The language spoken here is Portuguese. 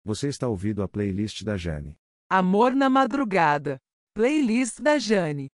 Você está ouvindo a playlist da Jane. Amor na Madrugada. Playlist da Jane.